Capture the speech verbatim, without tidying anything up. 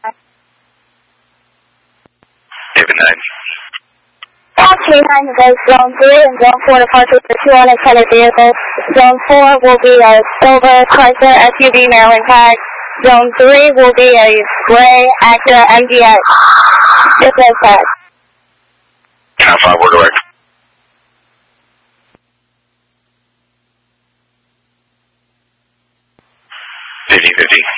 David nine. Foxtree nine to both Zone three and Zone four departure for two unattended vehicles. Zone four will be a silver Chrysler S U V Maryland tag. Zone three will be a gray Acura M D X. Just as tag. Count five, word direct. fifty fifty.